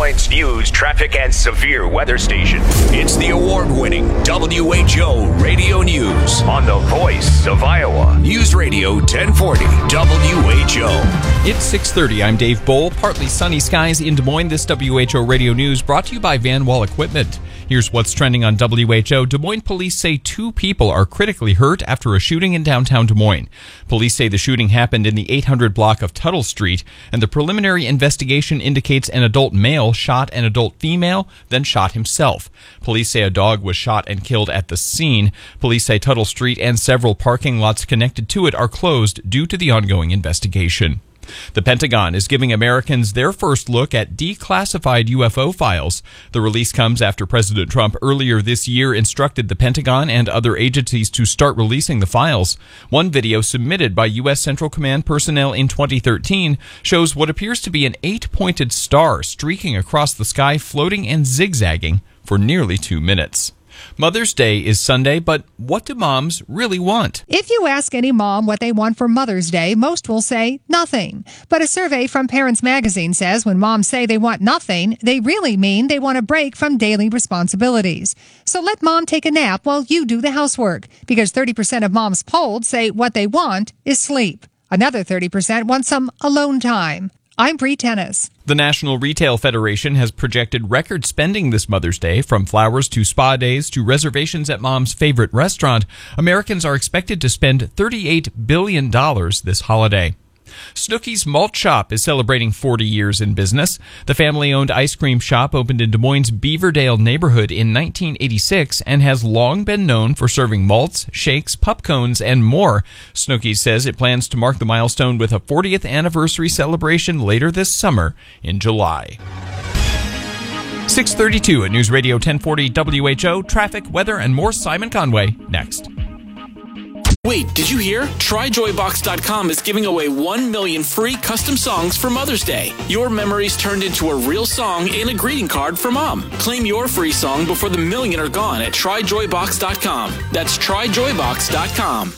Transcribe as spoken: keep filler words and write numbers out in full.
Detroit's news, traffic, and severe weather station. It's the award-winning W H O Radio News on the voice of Iowa. News Radio ten forty W H O. It's six thirty. I'm Dave Bohl. Partly sunny skies in Des Moines. This W H O Radio News brought to you by Van Wall Equipment. Here's what's trending on W H O. Des Moines police say two people are critically hurt after a shooting in downtown Des Moines. Police say the shooting happened in the eight hundred block of Tuttle Street, and the preliminary investigation indicates an adult male shot an adult female, then shot himself. Police say a dog was shot and killed at the scene. Police say Tuttle Street and several parking lots connected to it are closed due to the ongoing investigation. The Pentagon is giving Americans their first look at declassified U F O files. The release comes after President Trump earlier this year instructed the Pentagon and other agencies to start releasing the files. One video submitted by U S Central Command personnel in twenty thirteen shows what appears to be an eight-pointed star streaking across the sky, floating and zigzagging for nearly two minutes. Mother's Day is Sunday, but what do moms really want? If you ask any mom what they want for Mother's Day, most will say nothing. But a survey from Parents Magazine says when moms say they want nothing, they really mean they want a break from daily responsibilities. So let mom take a nap while you do the housework, because thirty percent of moms polled say what they want is sleep. Another thirty percent want some alone time. I'm Bree Tennis. The National Retail Federation has projected record spending this Mother's Day. From flowers to spa days to reservations at mom's favorite restaurant, Americans are expected to spend thirty-eight billion dollars this holiday. Snooki's Malt Shop is celebrating forty years in business. The family-owned ice cream shop opened in Des Moines' Beaverdale neighborhood in nineteen eighty-six and has long been known for serving malts, shakes, pup cones, and more. Snooki's says it plans to mark the milestone with a fortieth anniversary celebration later this summer in July. six thirty-two at News Radio ten forty W H O. Traffic, weather, and more. Simon Conway next. Wait, did you hear? Try Joy Box dot com is giving away one million free custom songs for Mother's Day. Your memories turned into a real song and a greeting card for Mom. Claim your free song before the million are gone at Try Joy Box dot com. That's Try Joy Box dot com.